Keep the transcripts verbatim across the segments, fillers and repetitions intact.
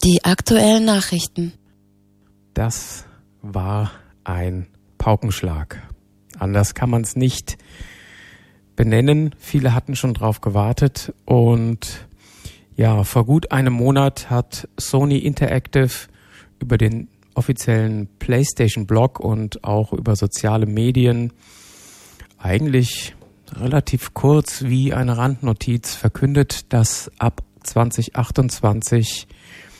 Die aktuellen Nachrichten. Das war ein Paukenschlag. Anders kann man es nicht benennen. Viele hatten schon drauf gewartet und ja, vor gut einem Monat hat Sony Interactive über den offiziellen PlayStation-Blog und auch über soziale Medien eigentlich relativ kurz wie eine Randnotiz verkündet, dass ab zwanzig achtundzwanzig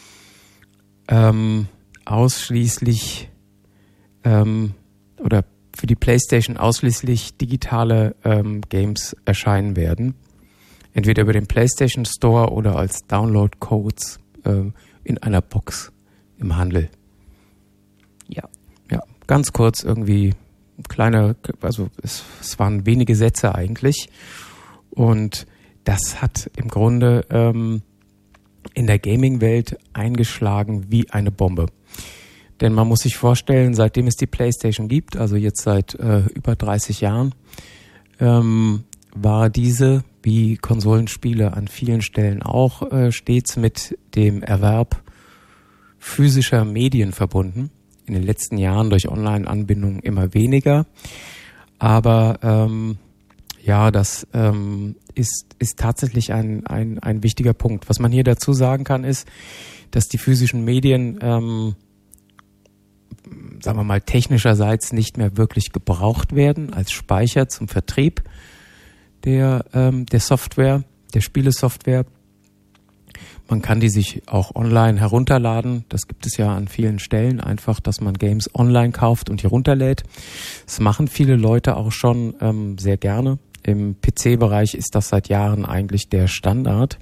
ähm, ausschließlich ähm, oder für die PlayStation ausschließlich digitale ähm, Games erscheinen werden. Entweder über den PlayStation Store oder als Download-Codes äh, in einer Box im Handel. Ja, ja, ganz kurz irgendwie kleine, also es, es waren wenige Sätze eigentlich und das hat im Grunde ähm, in der Gaming-Welt eingeschlagen wie eine Bombe. Denn man muss sich vorstellen, seitdem es die PlayStation gibt, also jetzt seit äh, über dreißig Jahren, ähm, war diese, wie Konsolenspiele an vielen Stellen auch, äh, stets mit dem Erwerb physischer Medien verbunden. In den letzten Jahren durch Online-Anbindungen immer weniger. Aber ähm, ja, das ähm, ist, ist tatsächlich ein, ein, ein wichtiger Punkt. Was man hier dazu sagen kann, ist, dass die physischen Medien, ähm, sagen wir mal, technischerseits nicht mehr wirklich gebraucht werden als Speicher zum Vertrieb der, ähm, der Software, der Spielesoftware. Man kann die sich auch online herunterladen. Das gibt es ja an vielen Stellen. Einfach, dass man Games online kauft und die runterlädt. Das machen viele Leute auch schon ähm, sehr gerne. Im P C-Bereich ist das seit Jahren eigentlich der Standard.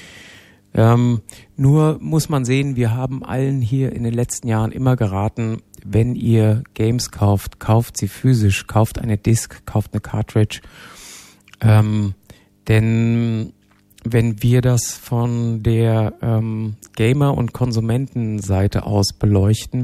Ähm, nur muss man sehen, wir haben allen hier in den letzten Jahren immer geraten, wenn ihr Games kauft, kauft sie physisch, kauft eine Disc, kauft eine Cartridge. Ähm, denn wenn wir das von der ähm, Gamer- und Konsumentenseite aus beleuchten,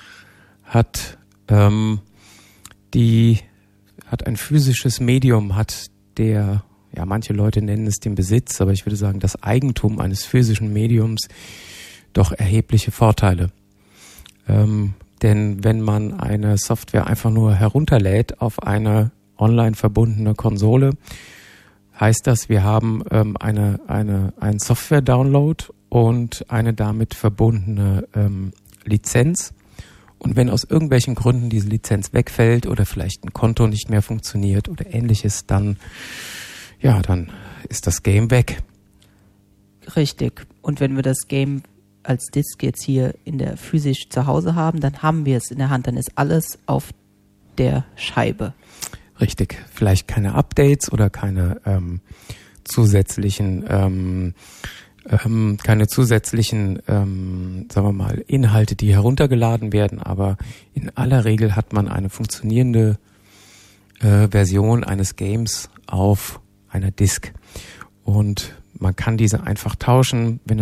hat ähm, die hat ein physisches Medium, hat der, ja, manche Leute nennen es den Besitz, aber ich würde sagen, das Eigentum eines physischen Mediums doch erhebliche Vorteile. Ähm, denn wenn man eine Software einfach nur herunterlädt auf eine online verbundene Konsole, heißt das, wir haben ähm, eine, eine, einen Software-Download und eine damit verbundene ähm, Lizenz. Und wenn aus irgendwelchen Gründen diese Lizenz wegfällt oder vielleicht ein Konto nicht mehr funktioniert oder ähnliches, dann, ja, dann ist das Game weg. Richtig. Und wenn wir das Game als Disc jetzt hier in der physisch zu Hause haben, dann haben wir es in der Hand, dann ist alles auf der Scheibe. Richtig. Vielleicht keine Updates oder keine ähm, zusätzlichen ähm, ähm, keine zusätzlichen, ähm, sagen wir mal, Inhalte, die heruntergeladen werden, aber in aller Regel hat man eine funktionierende äh, Version eines Games auf einer Disk und man kann diese einfach tauschen, wenn